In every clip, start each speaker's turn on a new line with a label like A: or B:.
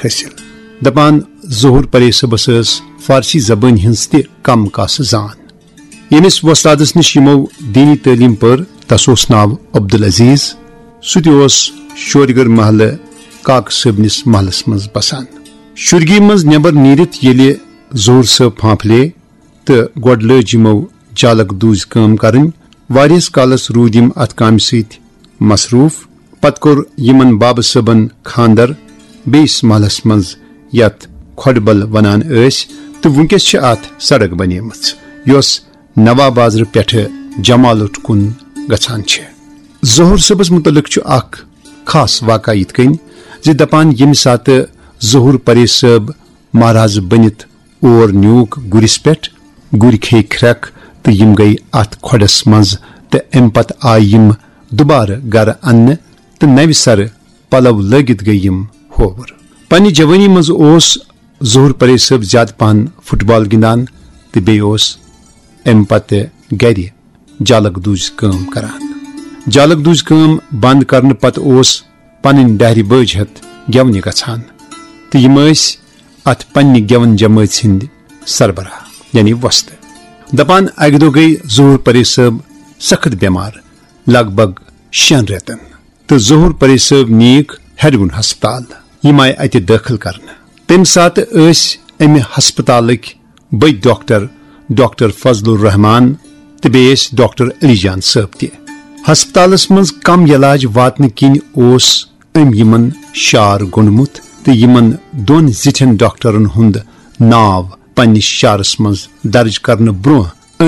A: हासिल दपान ज़ोहर परे सबस फारसी जबान हज त कम कास जान यमिस वस्तादस निश यमो दीनी तालीम पर तस ओस नाव अब्दुल अजीज सह शोरगर महल काक सबनिस महलस मज बसान शुरगी मज नेबर नीरित येले ज़ोहर सब फांफले तो गोड लज यमो जालक दूज काम करन वारियस कालस रूद यम अत काम सत मसरूफ पत कोर यमन बाब सबन खानदर बेस महलस मज यत खोडबल वनान तो वुनकस अत सड़क बनेमच योस नवा बाजार पे जमालुट कुन गछान ज़ोहर सबस मुतलक अख खास वाक़ा यिथ कन जे दपान यमि सात ज़ोहर परे सब महाराज बनित और न्यूक गुरिस पे गुर खे ख्रक तो यम गई अत खोडस मज तो अम पत आय यम दुबार गर अन्न तो नव सर पलव लगित गई यम होवर पन्नि जवानी मज ओस ज़ोहर परे सब ज्यादा पहन फुटबॉल गिंदान तो बे ओस अम पत गर जालक दूज काम करान जालक दूज काम बंद करने पत ओस पन डहरी बज हत गेवनि गछान तो यम अत पन्नि गेवन जमात हिंद सरबराह यानी वस्त दपान अक दो गई ज़ोहर परे सब सख्त बीमार लगभग 6 रेतन तो ज़ोहर परे सब नीक हेडगुन हस्पताल यम आय अत दाखिल करने तम सात अमि हस्पतालक बद डॉक्टर फजलुर रहमान तो बेस डॉक्टर अली जान सब त हस्पतालस मज कम इलाज वातन किन ओस यमन शार गोनमुत तो यमन दोन जिठन डॉक्टरन हुंद नाव पन्निस शारस मज दर्ज करने ब्रोह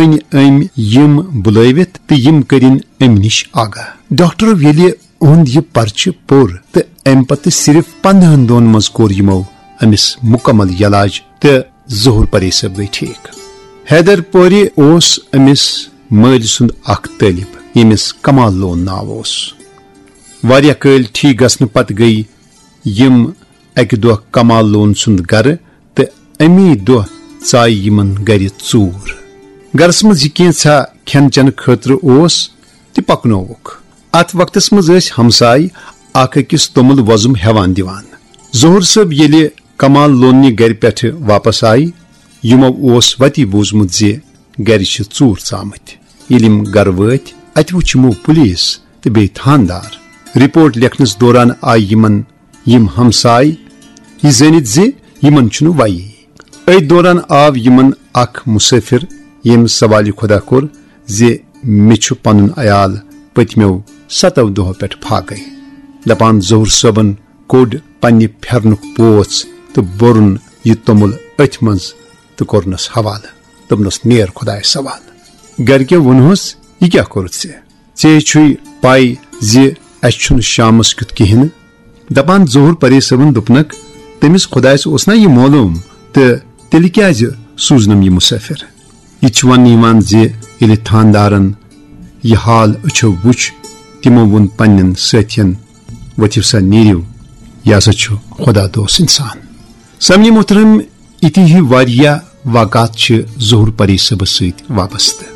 A: अन यम बुलावित तो यम करिन अमि निश आगाह डॉक्टर येले उहद यह पर्च पोर तो अम पत सिर्फ 15 दोन मज कोर यमो अमिस मुकम्मल इलाज तो ज़ोहर परे सब गई ठीक हैदरपोरी ओस अमिस मल सुंद अख तालिब यमिस कमाल लोन नाव ओस वारिया कल ठीक गसन पत गई यम अक दो कमाल लोन सुंद गर तो अमी दो चाय यमन गर चूर गरस मज कैसा खेन चन खतर ओस तो पकनोवुक अत वक्तस मज हमसाय अख अकिस तोमुल वजुम हेवान दिवान ज़ोहर सब येले कमाल लोन गर पे वापस आय यमो ओस वती बूजमुत जे गर चूर चामत यम गर वत अत वुच यमो पुलिस तो बे थानदार रिपोर्ट लिखनस दौरान आय यम हमसाय यह जानित जे यमन छुन वयी अत दौरान आव यमन अख मुसाफिर यम सवाल खुदा कोर जे मे छु पनुन अयाल पतमो 7 दोह पे फागे दपान ज़ोहर सबन कोड पन्नि फेरनुक पोच तो बोरुन यह तोमुल अथ मज तो कोरनस हवाल दोपनस नेर खुदाय सवाल गरके वनहस यह क्या कोर चे छुई पाई जे अछुन शामस क्युत कहिन दपान ज़ोहर परे सबन दोपनक तमिस खुदायस ओस ना यह मालूम तो तेल क्या सूजनम यह मुसाफिर यह वन जे ये थानदारन यह हाल अछो वुच तिमो वुन पन्न साथियन वथिव सा नीरिव यह हसा छु खुदा दोस इंसान सामने मोहतरम इति ही वारिया वाकात ज़ोहर परे सब सत वाबस्त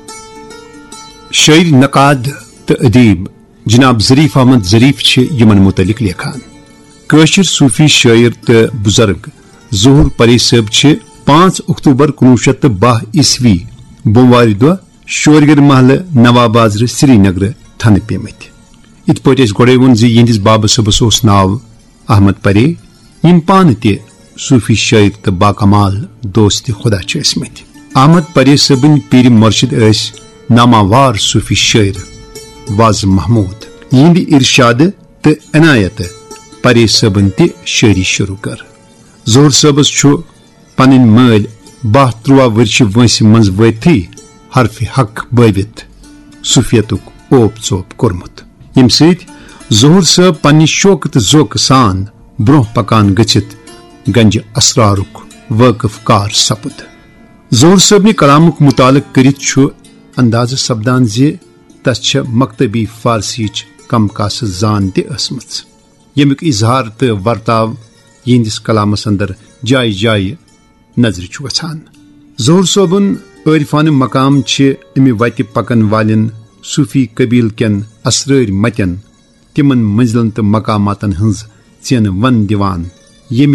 A: शायर नकाद तो अदीब जनाब ज़रीफ अहमद ज़रीफ यमन मुतलिक लेखान कशिर सूफी शायर तो बुजुर्ग ज़ोहर परे सब 5 अक्टूबर 1912 ईस्वी बोमवार दह शोरगर महल नवा बाजार श्रीनगर थन पेमत इत पे गोड़े वोन यहंदिस बाब सबस ओस नाव अहमद परे यम पान त सूफी शायर तो बाकमाल दोस्त खुदा च अहमद परे सबन पीर मुर्शिद नामावार सूफी शायर वाज महमूद यहंद इरशाद तो अनायत परे सबन त शायरी शुरू कर ज़ोहर सबस पन मल 12-13 वर्ष वंस मज वथी हरफ हक बवित सूफियतुक ओप चोप कोरमुत यम ज़ोहर सब पन्नि शौक तो जोक सान ब्रोह पकान गचित गंज असरारुक वाकिफ कार सपुद ज़ोहर सबनि कलामुक मुतालक करित अंदाज सपदान जे तस मकतबी फारसी कम कास जान तमच यमुक इजहार तो वर्ताव यहंदिस कलामस अंदर जाय जाय नजर गछान ज़ोहर सोबन आरिफान मकाम अमि वत पकन वालन सूफी कबील केन असरार मतन तिमन मंजिलन तो मकामातन हंज चेन वन दिवान